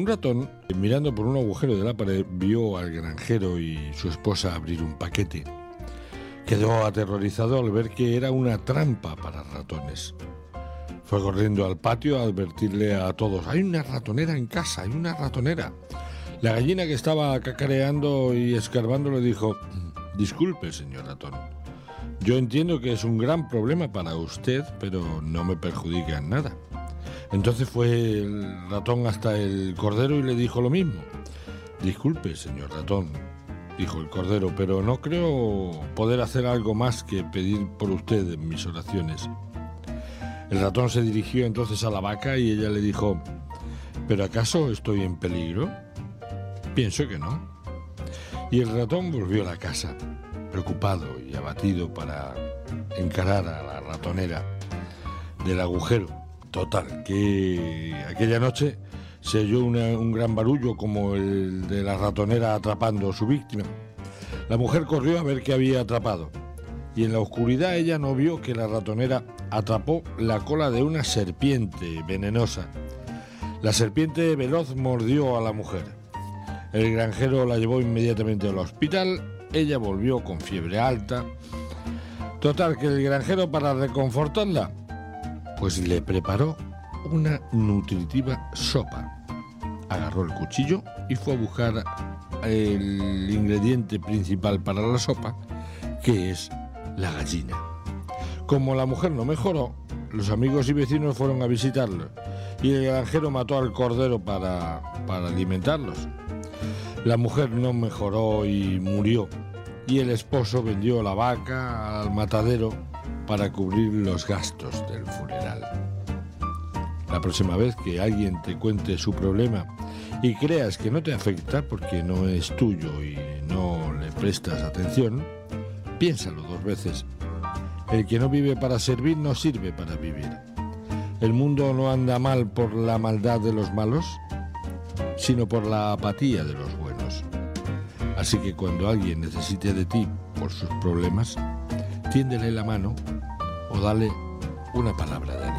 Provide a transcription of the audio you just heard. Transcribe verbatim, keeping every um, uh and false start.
ratón, mirando por un agujero de la pared, vio al granjero y su esposa abrir un paquete. Quedó aterrorizado al ver que era una trampa para ratones. Fue corriendo al patio a advertirle a todos: «Hay una ratonera en casa, hay una ratonera». La gallina, que estaba cacareando y escarbando, le dijo: «Disculpe, señor ratón. Yo entiendo que es un gran problema para usted, pero no me perjudica en nada». Entonces fue el ratón hasta el cordero y le dijo lo mismo. «Disculpe, señor ratón», dijo el cordero, «pero no creo poder hacer algo más que pedir por usted en mis oraciones». El ratón se dirigió entonces a la vaca y ella le dijo: «¿Pero acaso estoy en peligro? Pienso que no». Y el ratón volvió a la casa, preocupado y abatido, para encarar a la ratonera del agujero. Total, que aquella noche se oyó una, un gran barullo como el de la ratonera atrapando a su víctima. La mujer corrió a ver qué había atrapado, y en la oscuridad ella no vio que la ratonera atrapó la cola de una serpiente venenosa. La serpiente veloz mordió a la mujer. El granjero la llevó inmediatamente al hospital. Ella volvió con fiebre alta. Total, que el granjero, para reconfortarla, pues le preparó una nutritiva sopa. Agarró el cuchillo y fue a buscar el ingrediente principal para la sopa, que es la gallina. Como la mujer no mejoró, los amigos y vecinos fueron a visitarlo y el granjero mató al cordero para, para alimentarlos. La mujer no mejoró y murió, y el esposo vendió la vaca al matadero para cubrir los gastos del funeral. La próxima vez que alguien te cuente su problema y creas que no te afecta porque no es tuyo y no le prestas atención, piénsalo dos veces. El que no vive para servir no sirve para vivir. El mundo no anda mal por la maldad de los malos, sino por la apatía de los buenos. Así que cuando alguien necesite de ti por sus problemas, tiéndele la mano o dale una palabra de ánimo.